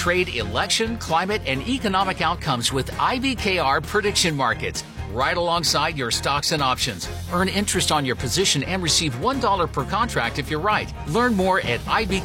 trade, election, climate, and economic outcomes with IBKR Prediction Markets. Right alongside your stocks and options. Earn interest on your position and receive $1 per contract if you're right. Learn more at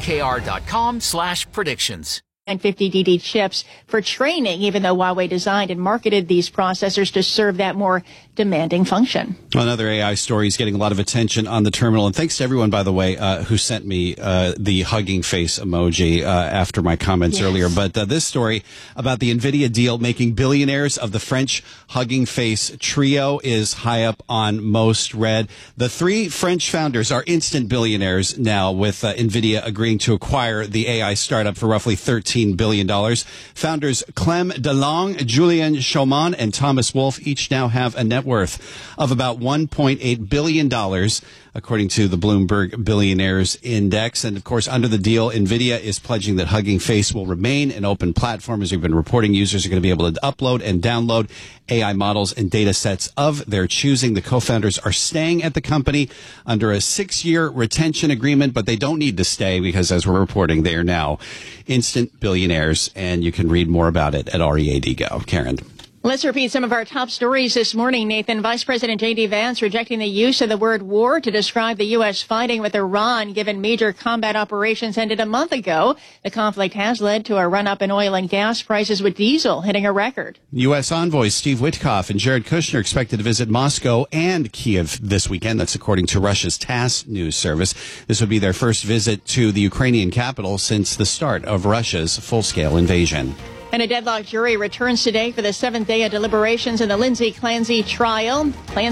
ibkr.com/predictions. And 50DD chips for training, even though Huawei designed and marketed these processors to serve that more demanding function. Another AI story is getting a lot of attention on the terminal. And thanks to everyone, by the way, who sent me the hugging face emoji after my comments earlier. But this story about the NVIDIA deal making billionaires of the French hugging face trio is high up on most read. The three French founders are instant billionaires now, with NVIDIA agreeing to acquire the AI startup for roughly $13 billion. Founders Clem DeLong, Julien Schaumann, and Thomas Wolfe each now have a net worth of about $1.8 billion, according to the Bloomberg Billionaires Index. And, of course, under the deal, NVIDIA is pledging that Hugging Face will remain an open platform. As we've been reporting, users are going to be able to upload and download AI models and data sets of their choosing. The co-founders are staying at the company under a 6-year retention agreement, but they don't need to stay because, as we're reporting, they are now instant billionaires, and you can read more about it at READ.go. Karen. Let's repeat some of our top stories this morning, Nathan. Vice President J.D. Vance rejecting the use of the word war to describe the U.S. fighting with Iran, given major combat operations ended a month ago. The conflict has led to a run-up in oil and gas prices, with diesel hitting a record. U.S. envoys Steve Witkoff and Jared Kushner expected to visit Moscow and Kiev this weekend. That's according to Russia's TASS news service. This would be their first visit to the Ukrainian capital since the start of Russia's full-scale invasion. And a deadlocked jury returns today for the 7th day of deliberations in the Lindsay Clancy trial.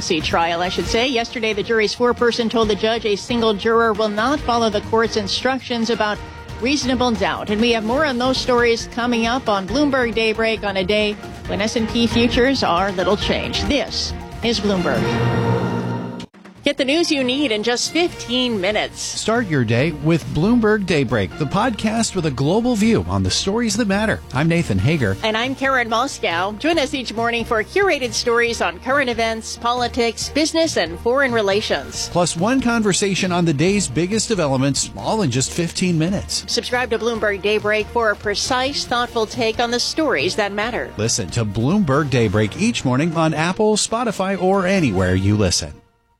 Yesterday, the jury's foreperson told the judge a single juror will not follow the court's instructions about reasonable doubt. And we have more on those stories coming up on Bloomberg Daybreak on a day when S&P futures are little changed. This is Bloomberg. Get the news you need in just 15 minutes. Start your day with Bloomberg Daybreak, the podcast with a global view on the stories that matter. I'm Nathan Hager. And I'm Karen Moscow. Join us each morning for curated stories on current events, politics, business, and foreign relations. Plus one conversation on the day's biggest developments, all in just 15 minutes. Subscribe to Bloomberg Daybreak for a precise, thoughtful take on the stories that matter. Listen to Bloomberg Daybreak each morning on Apple, Spotify, or anywhere you listen.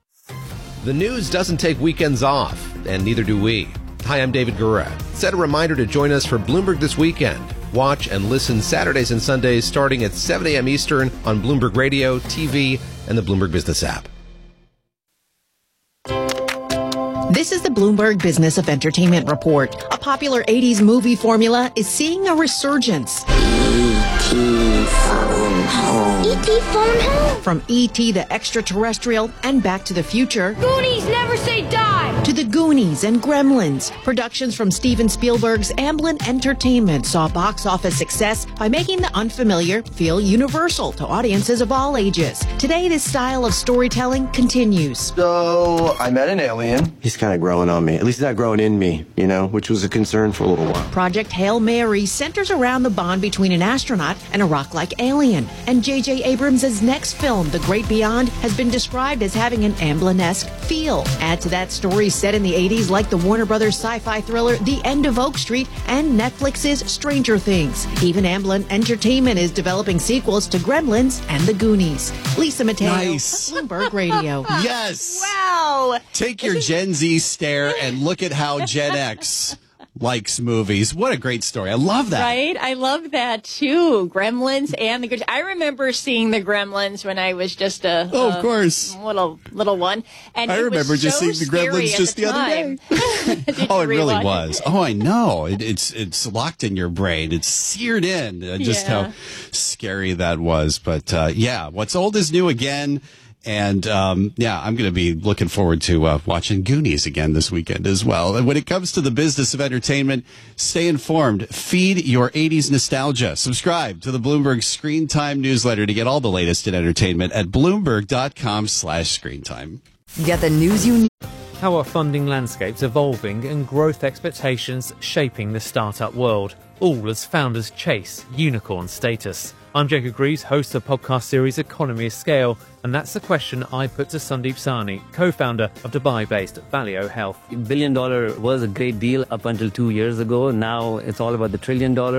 The news doesn't take weekends off, and neither do we. Hi, I'm David Gura. Set a reminder to join us for Bloomberg This Weekend. Watch and listen Saturdays and Sundays starting at 7 a.m. Eastern on Bloomberg Radio, TV, and the Bloomberg Business app. This is the Bloomberg Business of Entertainment Report. A popular 80s movie formula is seeing a resurgence. E.T. Phone Home. E.T. Phone Home? From E.T. the Extraterrestrial and Back to the Future. Goonies never say die! To the Goonies and Gremlins. Productions from Steven Spielberg's Amblin Entertainment saw box office success by making the unfamiliar feel universal to audiences of all ages. Today, this style of storytelling continues. So, I met an alien. He's kind of growing on me. At least he's not growing in me, which was a concern for a little while. Project Hail Mary centers around the bond between an astronaut and a rock-like alien. And J.J. Abrams' next film, The Great Beyond, has been described as having an Amblin-esque feel. Add to that stories set in the 80s like the Warner Brothers sci-fi thriller The End of Oak Street and Netflix's Stranger Things. Even Amblin Entertainment is developing sequels to Gremlins and The Goonies. Lisa Mateo, Nice. Bloomberg Radio. Yes. Wow. Take your Gen Z stare and look at how Gen X likes movies. What a great story. I love that. Right? I love that, too. Gremlins and the good. I remember seeing the Gremlins when I was just a of course. little one. And I remember just seeing the Gremlins just the other day. Oh, it really was. Oh, I know. It's locked in your brain. It's seared in just how scary that was. But what's old is new again. And, I'm going to be looking forward to watching Goonies again this weekend as well. And when it comes to the business of entertainment, stay informed. Feed your 80s nostalgia. Subscribe to the Bloomberg Screen Time newsletter to get all the latest in entertainment at Bloomberg.com/screentime. Get the news you need. How are funding landscapes evolving and growth expectations shaping the startup world? All as founders chase unicorn status. I'm Jacob Greaves, host of the podcast series Economy of Scale, and that's the question I put to Sandeep Sahni, co-founder of Dubai-based Valeo Health. $1 billion was a great deal up until 2 years ago. Now it's all about the $1 trillion.